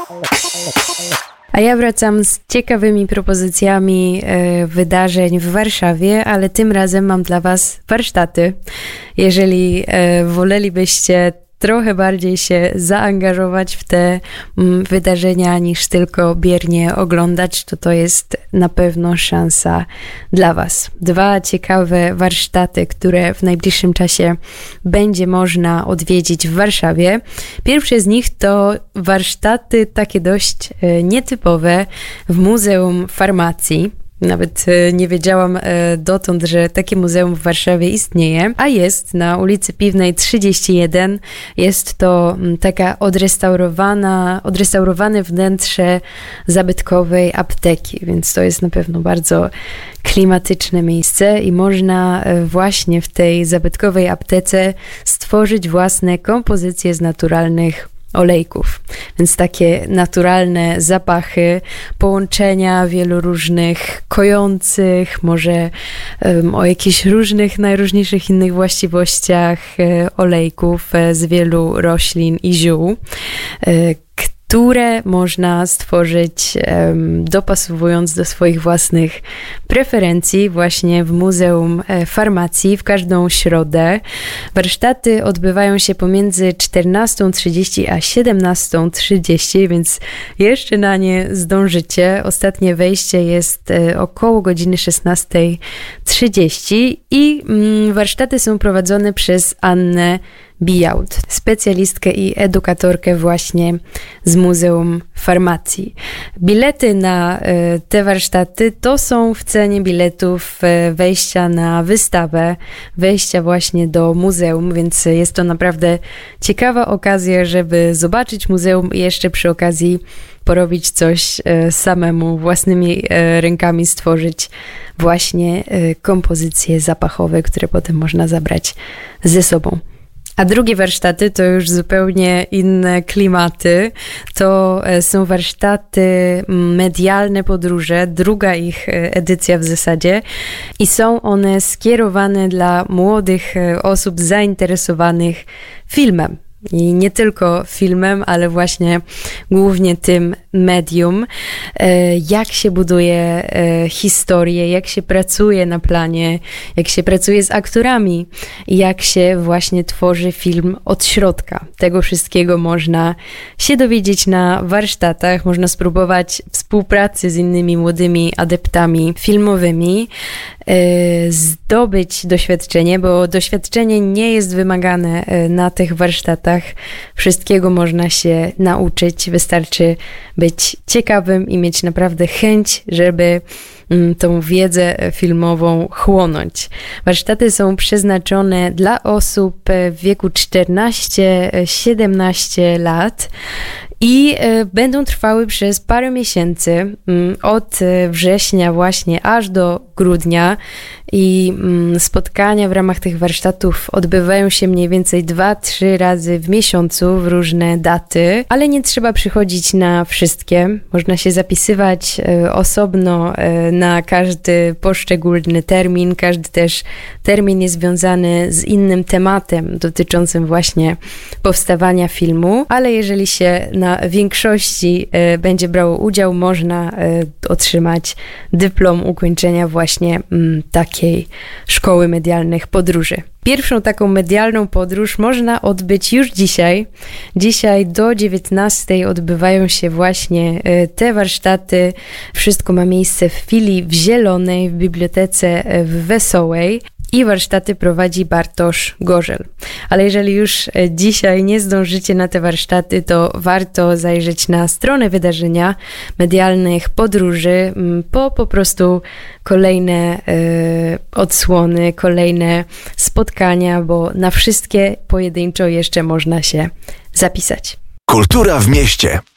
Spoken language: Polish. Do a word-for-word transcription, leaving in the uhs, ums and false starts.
A ja wracam z ciekawymi propozycjami e, wydarzeń w Warszawie, ale tym razem mam dla Was warsztaty. Jeżeli e, wolelibyście trochę bardziej się zaangażować w te mm, wydarzenia niż tylko biernie oglądać, to to jest na pewno szansa dla Was. Dwa ciekawe warsztaty, które w najbliższym czasie będzie można odwiedzić w Warszawie. Pierwszy z nich to warsztaty takie dość e, nietypowe w Muzeum Farmacji. Nawet nie wiedziałam dotąd, że takie muzeum w Warszawie istnieje, a jest na ulicy Piwnej trzydzieści jeden. Jest to taka odrestaurowana, odrestaurowane wnętrze zabytkowej apteki, więc to jest na pewno bardzo klimatyczne miejsce i można właśnie w tej zabytkowej aptece stworzyć własne kompozycje z naturalnych olejków, więc takie naturalne zapachy, połączenia wielu różnych kojących, może um, o jakichś różnych, najróżniejszych innych właściwościach e, olejków e, z wielu roślin i ziół, e, które można stworzyć um, dopasowując do swoich własnych preferencji właśnie w Muzeum Farmacji w każdą środę. Warsztaty odbywają się pomiędzy czternastą trzydzieści a siedemnastą trzydzieści, więc jeszcze na nie zdążycie. Ostatnie wejście jest e, około godziny szesnasta trzydzieści i mm, warsztaty są prowadzone przez Annę Bijaud, specjalistkę i edukatorkę właśnie z Muzeum Farmacji. Bilety na e, te warsztaty to są w cenie biletów e, wejścia na wystawę, wejścia właśnie do muzeum, więc jest to naprawdę ciekawa okazja, żeby zobaczyć muzeum i jeszcze przy okazji porobić coś e, samemu, własnymi e, rękami stworzyć właśnie e, kompozycje zapachowe, które potem można zabrać ze sobą. A drugie warsztaty to już zupełnie inne klimaty. To są warsztaty medialne podróże, druga ich edycja w zasadzie i są one skierowane dla młodych osób zainteresowanych filmem. I nie tylko filmem, ale właśnie głównie tym medium, jak się buduje historię, jak się pracuje na planie, jak się pracuje z aktorami, jak się właśnie tworzy film od środka. Tego wszystkiego można się dowiedzieć na warsztatach, można spróbować współpracy z innymi młodymi adeptami filmowymi, zdobyć doświadczenie, bo doświadczenie nie jest wymagane na tych warsztatach. Wszystkiego można się nauczyć, wystarczy być ciekawym i mieć naprawdę chęć, żeby tą wiedzę filmową chłonąć. Warsztaty są przeznaczone dla osób w wieku czternaście siedemnaście lat i będą trwały przez parę miesięcy, od września właśnie aż do grudnia i spotkania w ramach tych warsztatów odbywają się mniej więcej dwa trzy razy w miesiącu w różne daty, ale nie trzeba przychodzić na wszystkie. Można się zapisywać osobno na każdy poszczególny termin. Każdy też termin jest związany z innym tematem dotyczącym właśnie powstawania filmu, ale jeżeli się na większości będzie brało udział, można otrzymać dyplom ukończenia właśnie takiej szkoły medialnych podróży. Pierwszą taką medialną podróż można odbyć już dzisiaj. Dzisiaj do dziewiętnastej odbywają się właśnie te warsztaty. Wszystko ma miejsce w Filii w Zielonej, w bibliotece w Wesołej. I warsztaty prowadzi Bartosz Gorzel. Ale jeżeli już dzisiaj nie zdążycie na te warsztaty, to warto zajrzeć na stronę wydarzenia medialnych podróży po po prostu kolejne y, odsłony, kolejne spotkania, bo na wszystkie pojedynczo jeszcze można się zapisać. Kultura w mieście.